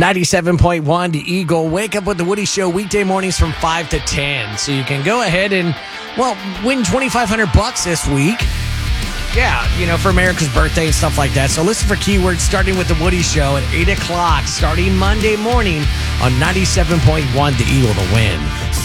97.1 The Eagle. Wake up with the Woody Show weekday mornings from 5 to 10. So you can go ahead and, win $2,500 this week. Yeah, for America's birthday and stuff like that. So listen for keywords starting with the Woody Show at 8 o'clock starting Monday morning on 97.1 The Eagle to win.